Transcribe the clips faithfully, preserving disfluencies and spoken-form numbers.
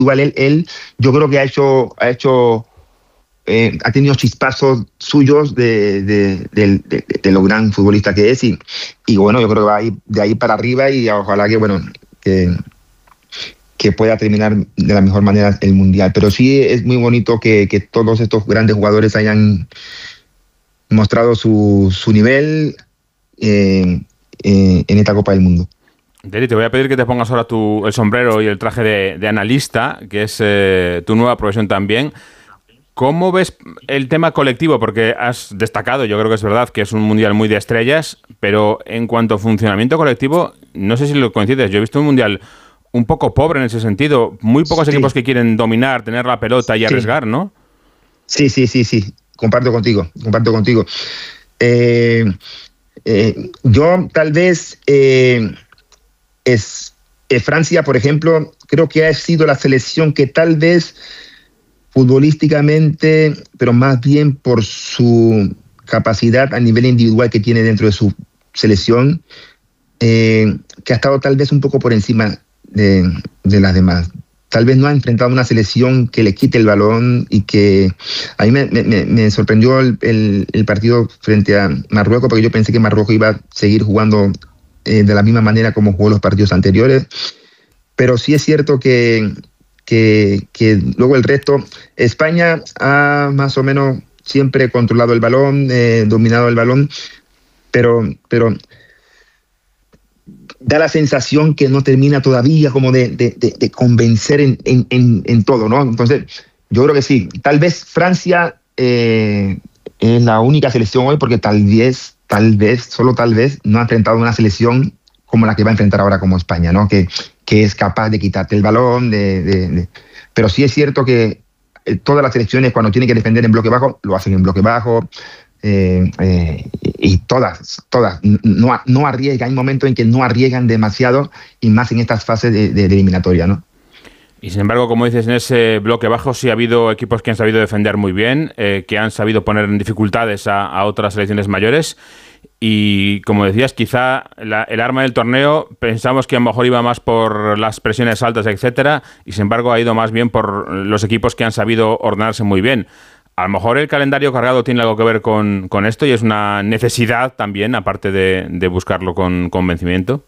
individual, él, él yo creo que ha hecho, ha hecho, eh, ha tenido chispazos suyos de, de, de, de, de lo gran futbolista que es y, y bueno, yo creo que va a ir de ahí para arriba y ojalá que, bueno, que, que pueda terminar de la mejor manera el Mundial. Pero sí es muy bonito que, que todos estos grandes jugadores hayan mostrado su, su nivel eh, eh, en esta Copa del Mundo. Deri, te voy a pedir que te pongas ahora tu, el sombrero y el traje de, de analista, que es eh, tu nueva profesión también. ¿Cómo ves el tema colectivo? Porque has destacado, yo creo que es verdad, que es un mundial muy de estrellas, pero en cuanto a funcionamiento colectivo, no sé si lo coincides, yo he visto un mundial un poco pobre en ese sentido, muy pocos sí. equipos que quieren dominar, tener la pelota y arriesgar, sí. ¿no? Sí, sí, sí, sí, comparto contigo, comparto contigo. Eh, eh, yo tal vez... Eh, Es, eh, Francia, por ejemplo, creo que ha sido la selección que tal vez futbolísticamente, pero más bien por su capacidad a nivel individual que tiene dentro de su selección, eh, que ha estado tal vez un poco por encima de, de las demás. Tal vez no ha enfrentado una selección que le quite el balón y que a mí me, me, me sorprendió el, el, el partido frente a Marruecos, porque yo pensé que Marruecos iba a seguir jugando Eh, de la misma manera como jugó los partidos anteriores, pero sí es cierto que, que, que luego el resto, España ha más o menos siempre controlado el balón, eh, dominado el balón, pero, pero da la sensación que no termina todavía como de, de, de, de convencer en, en, en, en todo, ¿no? Entonces, yo creo que sí, tal vez Francia eh, es la única selección hoy porque tal vez tal vez, solo tal vez, no ha enfrentado una selección como la que va a enfrentar ahora como España, ¿no? Que, que es capaz de quitarte el balón, de, de, de... pero sí es cierto que todas las selecciones cuando tienen que defender en bloque bajo, lo hacen en bloque bajo, eh, eh, y todas, todas, no, no arriesgan, hay momentos en que no arriesgan demasiado, y más en estas fases de, de, de eliminatoria, ¿no? Y sin embargo, como dices, en ese bloque bajo sí ha habido equipos que han sabido defender muy bien, eh, que han sabido poner en dificultades a, a otras selecciones mayores. Y como decías, quizá la, el arma del torneo pensamos que a lo mejor iba más por las presiones altas, etcétera, y sin embargo ha ido más bien por los equipos que han sabido ordenarse muy bien. A lo mejor el calendario cargado tiene algo que ver con, con esto y es una necesidad también, aparte de, de buscarlo con convencimiento.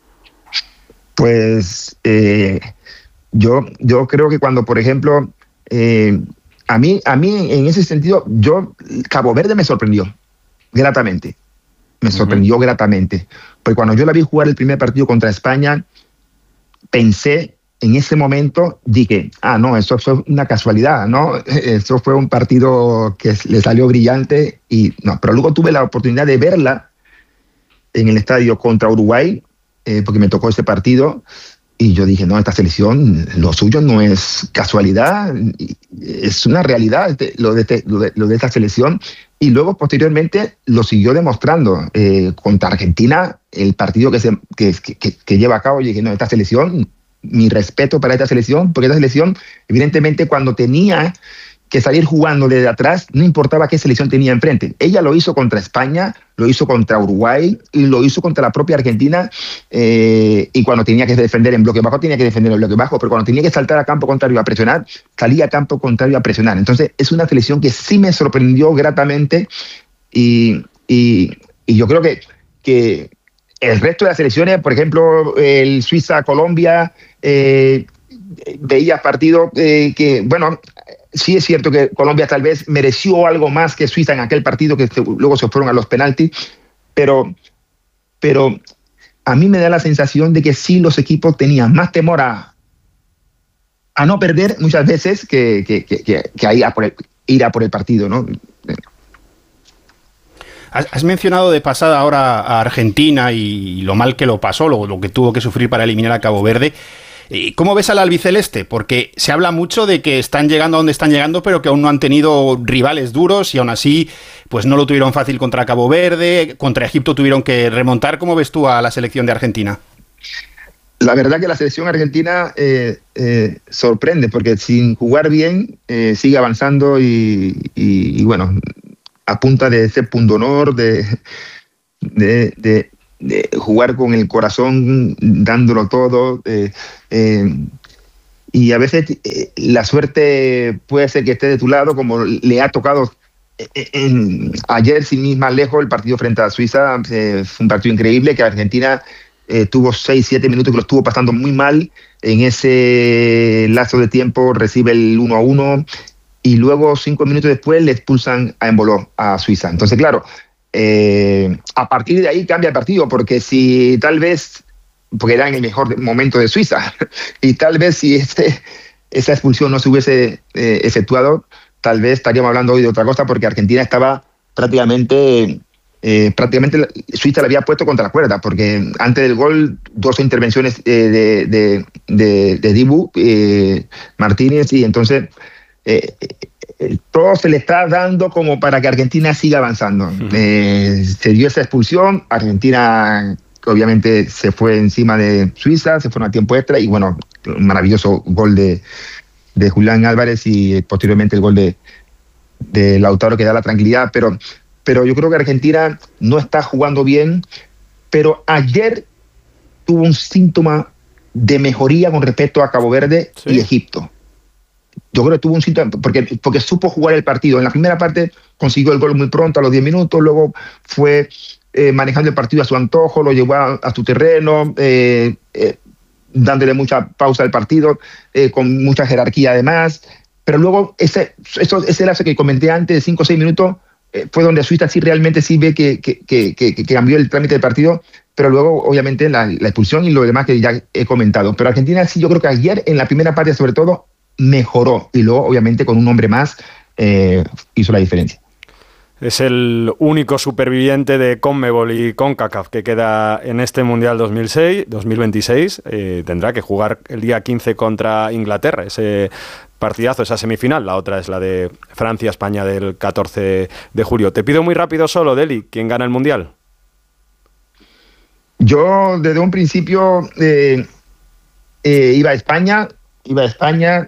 Pues... Eh... Yo, yo creo que cuando, por ejemplo, eh, a mí, a mí en ese sentido, yo Cabo Verde me sorprendió gratamente, me sorprendió uh-huh. gratamente, porque cuando yo la vi jugar el primer partido contra España, pensé en ese momento, dije, ah, no, eso fue una casualidad, ¿no? Eso fue un partido que le salió brillante, y no, pero luego tuve la oportunidad de verla en el estadio contra Uruguay, eh, porque me tocó ese partido. Y yo dije, no, esta selección, lo suyo no es casualidad, es una realidad lo de, lo de, lo de esta selección. Y luego, posteriormente, lo siguió demostrando. Eh, contra Argentina, el partido que, se, que, que, que lleva a cabo, y dije, no, esta selección, mi respeto para esta selección, porque esta selección, evidentemente, cuando tenía que salir jugando desde atrás, no importaba qué selección tenía enfrente. Ella lo hizo contra España, lo hizo contra Uruguay y lo hizo contra la propia Argentina, eh, y cuando tenía que defender en bloque bajo, tenía que defender en bloque bajo, pero cuando tenía que saltar a campo contrario a presionar, salía a campo contrario a presionar. Entonces es una selección que sí me sorprendió gratamente, y, y, y yo creo que, que el resto de las selecciones, por ejemplo, el Suiza-Colombia, eh, veía partidos eh, que, bueno... Sí es cierto que Colombia tal vez mereció algo más que Suiza en aquel partido, que luego se fueron a los penaltis, pero, pero a mí me da la sensación de que sí los equipos tenían más temor a, a no perder muchas veces que, que, que, que, que a ir a por el, ir a por el partido, ¿no? Has mencionado de pasada ahora a Argentina y lo mal que lo pasó, lo, lo que tuvo que sufrir para eliminar a Cabo Verde. ¿Cómo ves al albiceleste? Porque se habla mucho de que están llegando a donde están llegando, pero que aún no han tenido rivales duros y aún así pues no lo tuvieron fácil contra Cabo Verde, contra Egipto tuvieron que remontar. ¿Cómo ves tú a la selección de Argentina? La verdad que la selección argentina eh, eh, sorprende, porque sin jugar bien eh, sigue avanzando y, y, y bueno, a punta de ese pundonor, de... de, de de jugar con el corazón, dándolo todo. Eh, eh, y a veces eh, la suerte puede ser que esté de tu lado, como le ha tocado en, en, ayer, sin ir más lejos, el partido frente a Suiza. Eh, fue un partido increíble que Argentina eh, tuvo seis siete minutos que lo estuvo pasando muy mal. En ese lapso de tiempo recibe el uno a uno y luego cinco minutos después le expulsan a Embolo, a Suiza. Entonces, claro, eh, a partir de ahí cambia el partido, porque si tal vez, porque era en el mejor momento de Suiza, y tal vez si este, esa expulsión no se hubiese eh, efectuado, tal vez estaríamos hablando hoy de otra cosa, porque Argentina estaba prácticamente, eh, prácticamente Suiza le había puesto contra la cuerda, porque antes del gol, dos intervenciones eh, de, de, de, de Dibu eh, Martínez, y entonces eh, eh, todo se le está dando como para que Argentina siga avanzando. Uh-huh. Eh, se dio esa expulsión, Argentina obviamente se fue encima de Suiza, se fueron a tiempo extra, y bueno, un maravilloso gol de, de Julián Álvarez, y posteriormente el gol de, de Lautaro, que da la tranquilidad, pero, pero yo creo que Argentina no está jugando bien, pero ayer tuvo un síntoma de mejoría con respecto a Cabo Verde, sí, y Egipto. Yo creo que tuvo un síntoma, porque, porque supo jugar el partido. En la primera parte consiguió el gol muy pronto, a los diez minutos, luego fue eh, manejando el partido a su antojo, lo llevó a, a su terreno, eh, eh, dándole mucha pausa al partido, eh, con mucha jerarquía además, pero luego ese, eso, ese lapso que comenté antes, de cinco o seis minutos, eh, fue donde Suiza sí realmente sí ve que, que, que, que, que cambió el trámite del partido, pero luego obviamente la, la expulsión y lo demás que ya he comentado. Pero Argentina sí, yo creo que ayer en la primera parte sobre todo mejoró, y luego obviamente con un hombre más eh, hizo la diferencia. Es el único superviviente de CONMEBOL y CONCACAF que queda en este Mundial dos mil seis, dos mil veintiséis. Eh, tendrá que jugar el día quince contra Inglaterra, ese partidazo, esa semifinal. La otra es la de Francia-España del catorce de julio. Te pido muy rápido solo, Deli, ¿quién gana el Mundial? Yo desde un principio eh, eh, iba a España, iba a España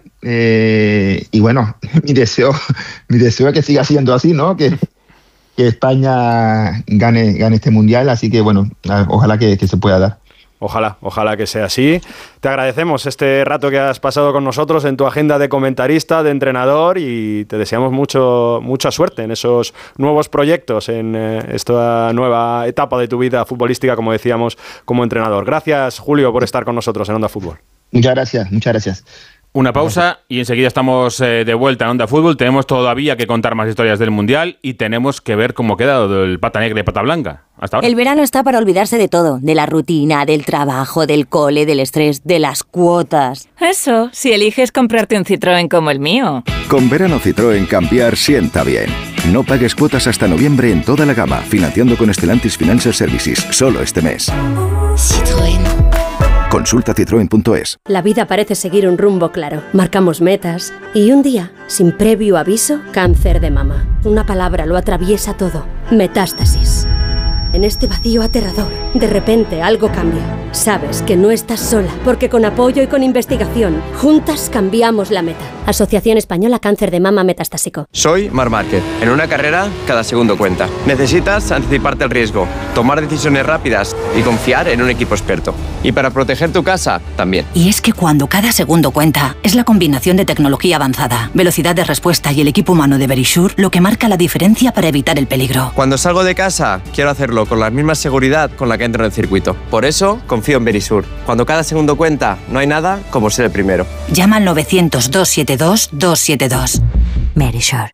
eh, y bueno, mi deseo, mi deseo es que siga siendo así, ¿no? Que que España gane, gane este Mundial, así que bueno, ojalá que, que se pueda dar. Ojalá, ojalá que sea así. Te agradecemos este rato que has pasado con nosotros en tu agenda de comentarista, de entrenador, y te deseamos mucho, mucha suerte en esos nuevos proyectos, en eh, esta nueva etapa de tu vida futbolística, como decíamos, como entrenador. Gracias, Julio, por estar con nosotros en Onda Fútbol. Muchas gracias, muchas gracias. Una pausa y enseguida estamos eh, de vuelta en Onda Fútbol. Tenemos todavía que contar más historias del Mundial y tenemos que ver cómo queda el pata negra y pata blanca. Hasta ahora. El verano está para olvidarse de todo, de la rutina, del trabajo, del cole, del estrés, de las cuotas. Eso, si eliges comprarte un Citroën como el mío. Con verano Citroën cambiar sienta bien. No pagues cuotas hasta noviembre en toda la gama, financiando con Stellantis Financial Services, solo este mes. Citroën. Consulta citroen punto es. La vida parece seguir un rumbo claro. Marcamos metas y un día, sin previo aviso, cáncer de mama. Una palabra lo atraviesa todo. Metástasis. En este vacío aterrador, de repente algo cambia. Sabes que no estás sola, porque con apoyo y con investigación, juntas cambiamos la meta. Asociación Española Cáncer de Mama Metastásico. Soy Marc Márquez. En una carrera, cada segundo cuenta. Necesitas anticiparte al riesgo, tomar decisiones rápidas y confiar en un equipo experto. Y para proteger tu casa, también. Y es que cuando cada segundo cuenta, es la combinación de tecnología avanzada, velocidad de respuesta y el equipo humano de Verisure lo que marca la diferencia para evitar el peligro. Cuando salgo de casa, quiero hacerlo con la misma seguridad con la que entro en el circuito. Por eso, confío en Verisure. Cuando cada segundo cuenta, no hay nada como ser el primero. Llama al novecientos, doscientos setenta y dos, doscientos setenta y dos. Verisure.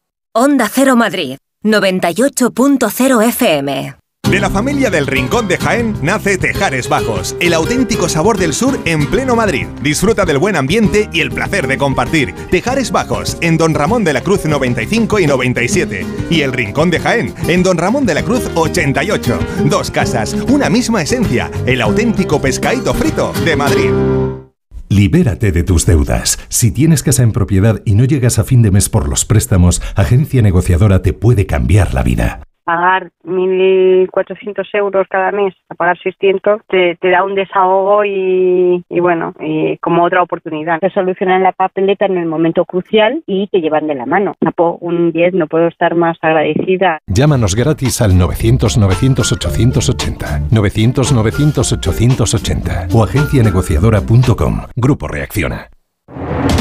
Onda Cero Madrid, noventa y ocho punto cero F M. De la familia del Rincón de Jaén nace Tejares Bajos, el auténtico sabor del sur en pleno Madrid. Disfruta del buen ambiente y el placer de compartir. Tejares Bajos, en Don Ramón de la Cruz noventa y cinco y noventa y siete. Y el Rincón de Jaén, en Don Ramón de la Cruz ochenta y ocho. Dos casas, una misma esencia, el auténtico pescadito frito de Madrid. Libérate de tus deudas. Si tienes casa en propiedad y no llegas a fin de mes por los préstamos, Agencia Negociadora te puede cambiar la vida. Pagar mil cuatrocientos euros cada mes, a pagar seiscientos, te, te da un desahogo y, y bueno, y como otra oportunidad. Te solucionan la papeleta en el momento crucial y te llevan de la mano. Un diez, no puedo estar más agradecida. Llámanos gratis al novecientos, novecientos, ochocientos ochenta, novecientos, novecientos, ochocientos ochenta o agencia negociadora punto com. Grupo Reacciona.